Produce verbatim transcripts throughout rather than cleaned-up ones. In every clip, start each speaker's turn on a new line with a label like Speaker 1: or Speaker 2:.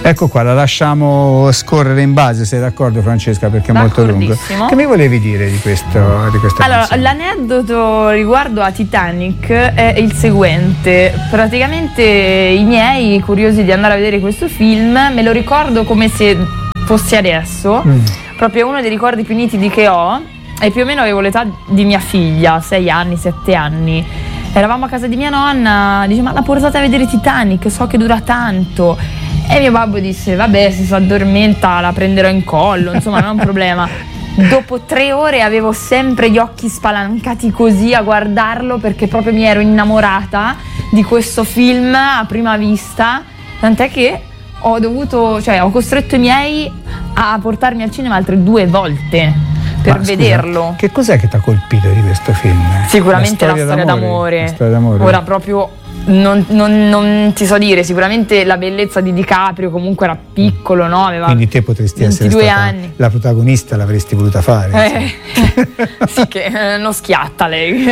Speaker 1: Ecco qua, la lasciamo scorrere in base, sei d'accordo Francesca, perché è molto lungo. Che mi volevi dire di questo di questa
Speaker 2: Allora,
Speaker 1: canzone?
Speaker 2: l'aneddoto riguardo a Titanic è il seguente. Praticamente i miei, curiosi di andare a vedere questo film, me lo ricordo come se fosse adesso, mm. proprio uno dei ricordi più nitidi che ho, e più o meno avevo l'età di mia figlia, sei anni, sette anni. Eravamo a casa di mia nonna, dice: ma la portate a vedere Titanic, so che dura tanto. E mio babbo disse: vabbè, se si addormenta la prenderò in collo, insomma non è un problema. Dopo tre ore avevo sempre gli occhi spalancati così a guardarlo, perché proprio mi ero innamorata di questo film a prima vista, tant'è che ho dovuto, cioè ho costretto i miei a portarmi al cinema altre due volte per
Speaker 1: Ma,
Speaker 2: vederlo.
Speaker 1: Scusa, che cos'è che ti ha colpito di questo film?
Speaker 2: Sicuramente la storia,
Speaker 1: la storia
Speaker 2: d'amore,
Speaker 1: d'amore. La storia d'amore.
Speaker 2: Ora proprio non, non, non ti so dire, sicuramente la bellezza di DiCaprio, comunque era piccolo, no? Aveva
Speaker 1: Quindi te potresti essere
Speaker 2: ventidue
Speaker 1: stata
Speaker 2: anni.
Speaker 1: La protagonista, l'avresti voluta fare.
Speaker 2: Eh, sì, che eh, non schiatta lei.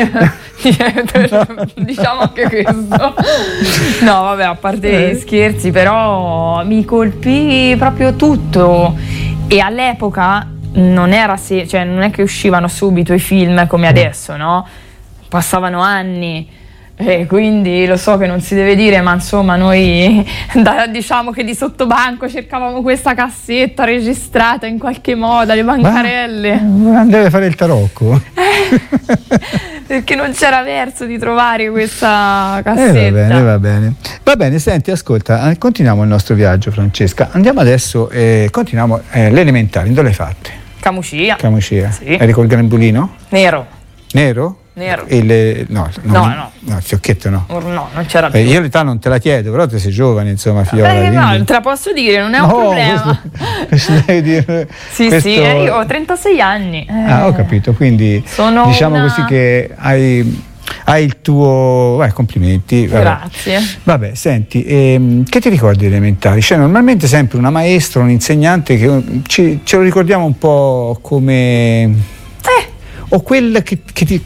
Speaker 2: Diciamo anche questo. No, vabbè, a parte
Speaker 1: Eh.
Speaker 2: scherzi, però mi colpì proprio tutto. E all'epoca non era se, cioè non è che uscivano subito i film come adesso, no? Passavano anni. E quindi lo so che non si deve dire, ma insomma noi da, diciamo che di sottobanco cercavamo questa cassetta registrata in qualche modo alle bancarelle.
Speaker 1: Ma deve fare il tarocco.
Speaker 2: Perché non c'era verso di trovare questa cassetta.
Speaker 1: Eh, va bene, va bene. Va bene, senti, ascolta, eh, continuiamo il nostro viaggio, Francesca. Andiamo adesso e eh, continuiamo eh, le elementari. Dove le hai fatte?
Speaker 2: Camucia.
Speaker 1: Camucia.
Speaker 2: Sì.
Speaker 1: Eri col grembolino?
Speaker 2: Nero.
Speaker 1: Nero?
Speaker 2: Nero.
Speaker 1: E le, no, no,
Speaker 2: No,
Speaker 1: no,
Speaker 2: no.
Speaker 1: no, il fiocchetto no.
Speaker 2: Or- no, non c'era più.
Speaker 1: Eh, io l'età non te la chiedo, però te sei giovane, insomma, fiola.
Speaker 2: Eh,
Speaker 1: quindi...
Speaker 2: no, te la posso dire, non è un
Speaker 1: No,
Speaker 2: problema.
Speaker 1: questo- questo devi dire-
Speaker 2: Sì,
Speaker 1: questo-
Speaker 2: sì, eh, io ho trentasei anni. Eh,
Speaker 1: Ah, ho capito, quindi
Speaker 2: sono
Speaker 1: diciamo
Speaker 2: una-
Speaker 1: così che hai, hai il tuo... Eh, complimenti. Vabbè.
Speaker 2: Grazie.
Speaker 1: Vabbè, senti, ehm, che ti ricordi delle elementari? Cioè, normalmente sempre una maestra, un insegnante che eh, ci, ce lo ricordiamo un po' come...
Speaker 2: Eh.
Speaker 1: O quella che, che ti...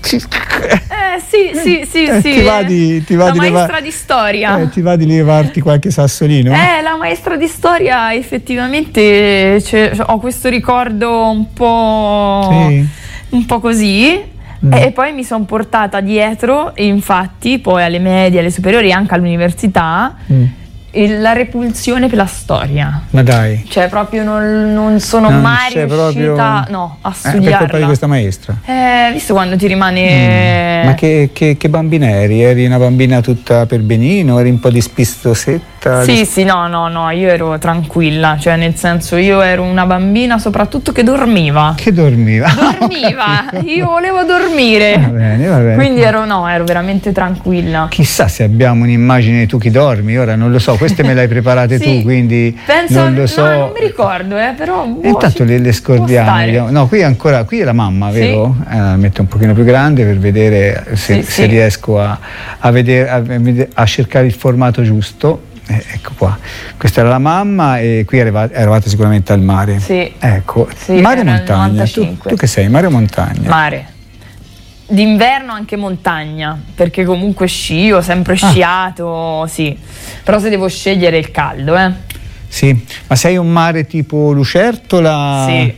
Speaker 2: Eh, sì, sì, sì,
Speaker 1: Eh,
Speaker 2: sì.
Speaker 1: ti va di, ti va
Speaker 2: la
Speaker 1: di
Speaker 2: maestra
Speaker 1: leva-
Speaker 2: di storia.
Speaker 1: eh, ti va di levarti qualche sassolino?
Speaker 2: Eh, la maestra di storia effettivamente cioè, ho questo ricordo un po',
Speaker 1: Sì.
Speaker 2: un po' così.
Speaker 1: Mm.
Speaker 2: E poi mi sono portata dietro, e infatti poi alle medie, alle superiori e anche all'università,
Speaker 1: Mm.
Speaker 2: il- la repulsione per la storia.
Speaker 1: Ma dai.
Speaker 2: Cioè proprio non, non sono
Speaker 1: Non
Speaker 2: mai
Speaker 1: c'è
Speaker 2: riuscita
Speaker 1: proprio-
Speaker 2: no, a
Speaker 1: Eh, per
Speaker 2: studiarla.
Speaker 1: colpa di questa maestra.
Speaker 2: Eh, visto quando ti rimane...
Speaker 1: Ma che, che, che bambina eri? Eri una bambina tutta per benino? Eri un po' dispistosetta?
Speaker 2: Sì, sì, no, no, no, io ero tranquilla, cioè nel senso io ero una bambina soprattutto che dormiva.
Speaker 1: Che dormiva?
Speaker 2: Dormiva, io volevo dormire.
Speaker 1: Va bene, va bene.
Speaker 2: Quindi ero, no, ero veramente tranquilla.
Speaker 1: Chissà se abbiamo un'immagine di tu che dormi, ora non lo so, queste me le hai preparate
Speaker 2: Sì,
Speaker 1: tu, quindi
Speaker 2: penso,
Speaker 1: non lo so.
Speaker 2: no, non mi ricordo, eh, però...
Speaker 1: E
Speaker 2: boh,
Speaker 1: intanto
Speaker 2: ci-
Speaker 1: le, le
Speaker 2: può
Speaker 1: scordiamo.
Speaker 2: stare.
Speaker 1: vediamo. No, qui ancora, qui è la mamma,
Speaker 2: Sì.
Speaker 1: vero? Eh, la metto un pochino più grande per vedere se,
Speaker 2: Sì,
Speaker 1: se
Speaker 2: sì.
Speaker 1: riesco a, a, vedere, a, vede- a cercare il formato giusto. Eh, ecco qua, questa era la mamma e qui eravate, eravate sicuramente al mare.
Speaker 2: Sì.
Speaker 1: Ecco,
Speaker 2: Sì,
Speaker 1: mare o
Speaker 2: era il
Speaker 1: montagna? Tu,
Speaker 2: novantacinque.
Speaker 1: tu che sei, mare o montagna?
Speaker 2: Mare. D'inverno anche montagna, perché comunque scio, sempre
Speaker 1: Ah.
Speaker 2: sciato, sì. Però se devo scegliere il caldo, eh.
Speaker 1: Sì, ma sei un mare tipo lucertola?
Speaker 2: Sì.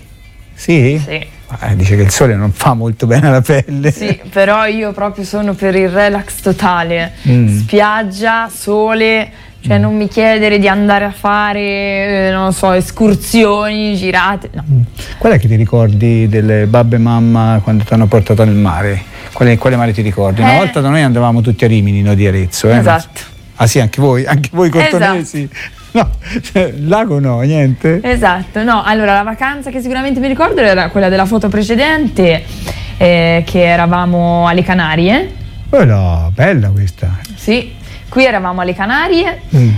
Speaker 1: Sì?
Speaker 2: Sì.
Speaker 1: Eh, dice che il sole non fa molto bene alla pelle.
Speaker 2: Sì, però io proprio sono per il relax totale.
Speaker 1: Mm.
Speaker 2: Spiaggia, sole, cioè non mi chiedere di andare a fare, eh, non so, escursioni, girate. No.
Speaker 1: Qual è che ti ricordi delle babbe e mamma quando ti hanno portato nel mare? Quale, quale mare ti ricordi? Una
Speaker 2: Eh.
Speaker 1: volta da noi andavamo tutti a Rimini, no, di Arezzo. Eh?
Speaker 2: Esatto.
Speaker 1: Ah sì, anche voi, anche voi cortonesi? No, cioè, lago no, niente?
Speaker 2: Esatto, no, allora la vacanza che sicuramente mi ricordo era quella della foto precedente, eh, che eravamo alle Canarie.
Speaker 1: Oh no, bella questa.
Speaker 2: Sì, qui eravamo alle Canarie.
Speaker 1: Mm.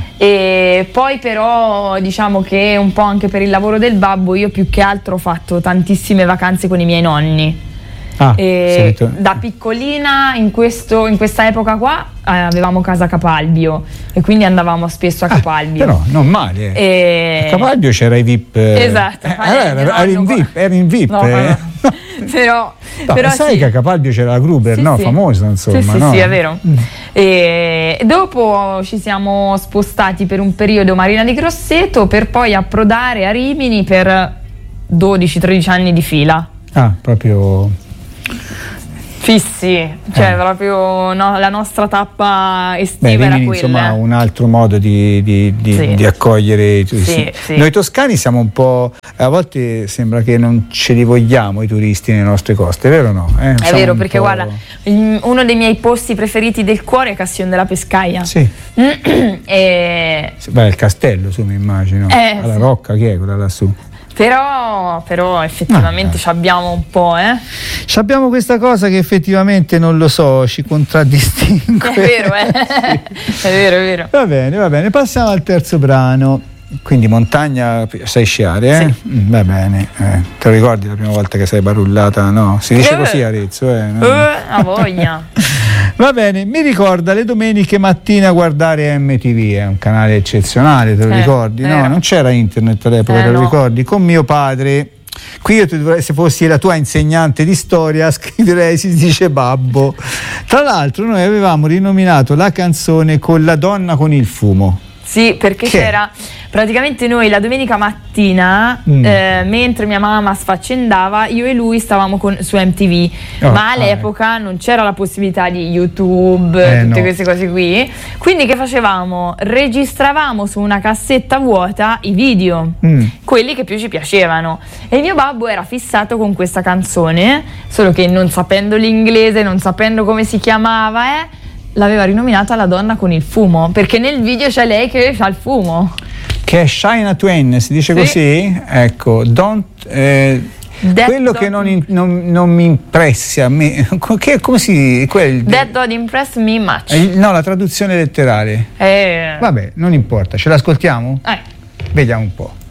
Speaker 2: E poi però diciamo che un po' anche per il lavoro del babbo io più che altro ho fatto tantissime vacanze con i miei nonni.
Speaker 1: Ah,
Speaker 2: E
Speaker 1: sento.
Speaker 2: da piccolina in, questo, in questa epoca qua eh, avevamo casa a Capalbio e quindi andavamo spesso a Capalbio.
Speaker 1: Ah, però non male.
Speaker 2: E...
Speaker 1: A Capalbio c'era i V I P.
Speaker 2: Esatto,
Speaker 1: Eh,
Speaker 2: ma
Speaker 1: era,
Speaker 2: mio
Speaker 1: eri in
Speaker 2: nonno-
Speaker 1: V I P, eri in V I P.
Speaker 2: No,
Speaker 1: eh.
Speaker 2: no, no. però,
Speaker 1: no,
Speaker 2: però
Speaker 1: sai
Speaker 2: sì.
Speaker 1: che a Capalbio c'era la Gruber,
Speaker 2: sì,
Speaker 1: no?
Speaker 2: Sì.
Speaker 1: Famosa, insomma.
Speaker 2: Sì, sì,
Speaker 1: no?
Speaker 2: sì, è vero. Mm. E dopo ci siamo spostati per un periodo a Marina di Grosseto per poi approdare a Rimini per dodici tredici anni di fila.
Speaker 1: Ah, proprio...
Speaker 2: Fissi, cioè
Speaker 1: eh.
Speaker 2: proprio no, la nostra tappa estiva.
Speaker 1: Beh,
Speaker 2: era
Speaker 1: Rimini,
Speaker 2: quella.
Speaker 1: insomma, un altro modo di, di, di,
Speaker 2: Sì.
Speaker 1: di accogliere i turisti.
Speaker 2: Sì, sì.
Speaker 1: Noi toscani siamo un po', a volte sembra che non ce li vogliamo i turisti nelle nostre coste, è vero o no? Eh,
Speaker 2: è vero, perché guarda, uno dei miei posti preferiti del cuore è Castione della Pescaia.
Speaker 1: Sì.
Speaker 2: e...
Speaker 1: Beh, il castello, su mi immagino.
Speaker 2: Eh,
Speaker 1: alla
Speaker 2: sì.
Speaker 1: Rocca, chi è quella lassù?
Speaker 2: Però, però effettivamente
Speaker 1: Ah,
Speaker 2: ci abbiamo un po', eh?
Speaker 1: Ci abbiamo questa cosa che effettivamente non lo so, ci contraddistingue.
Speaker 2: È vero, eh? Sì. È vero, è vero.
Speaker 1: Va bene, va bene, passiamo al terzo brano. Quindi montagna, sai sciare, eh?
Speaker 2: Sì.
Speaker 1: Mm, va bene, eh. Te lo ricordi la prima volta che sei barullata? No, si dice
Speaker 2: Eh.
Speaker 1: così a Arezzo, eh? No?
Speaker 2: Uh, a voglia.
Speaker 1: Va bene, mi ricorda le domeniche mattina guardare M T V, è un canale eccezionale, te lo
Speaker 2: Eh,
Speaker 1: ricordi? No,
Speaker 2: era.
Speaker 1: non c'era internet all'epoca,
Speaker 2: Eh,
Speaker 1: te lo
Speaker 2: no.
Speaker 1: ricordi? Con mio padre. Qui io ti dovrei, se fossi la tua insegnante di storia, scriverei si dice babbo. Tra l'altro noi avevamo rinominato la canzone Con la donna con il fumo.
Speaker 2: Sì, perché
Speaker 1: Che?
Speaker 2: c'era praticamente noi la domenica mattina,
Speaker 1: Mm.
Speaker 2: eh, mentre mia mamma sfaccendava, io e lui stavamo con- su M T V,
Speaker 1: Oh,
Speaker 2: ma
Speaker 1: ah,
Speaker 2: all'epoca non c'era la possibilità di YouTube,
Speaker 1: Eh,
Speaker 2: tutte
Speaker 1: no.
Speaker 2: queste cose qui. Quindi che facevamo? Registravamo su una cassetta vuota i video,
Speaker 1: Mm.
Speaker 2: quelli che più ci piacevano. E il mio babbo era fissato con questa canzone, solo che non sapendo l'inglese, non sapendo come si chiamava, eh, l'aveva rinominata La donna con il fumo, perché nel video c'è lei che fa il fumo.
Speaker 1: Che è Shina Twain, si dice
Speaker 2: Sì.
Speaker 1: così? Ecco, don't, eh,
Speaker 2: That
Speaker 1: quello
Speaker 2: don't-
Speaker 1: che non, in- non- non mi impressia, me, che, come si... Quel,
Speaker 2: That don't impress me much.
Speaker 1: eh, no, la traduzione letterale.
Speaker 2: Eh,
Speaker 1: Vabbè, non importa, ce l'ascoltiamo?
Speaker 2: eh.
Speaker 1: Vediamo un po'.